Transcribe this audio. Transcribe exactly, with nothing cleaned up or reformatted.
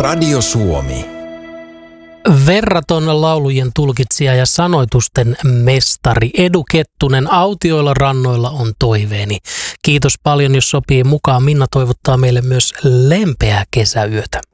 Radio Suomi. Verraton laulujen tulkitsija ja sanoitusten mestari Edu Kettunen autioilla rannoilla on toiveeni. Kiitos paljon, jos sopii mukaan. Minna toivottaa meille myös lempeää kesäyötä.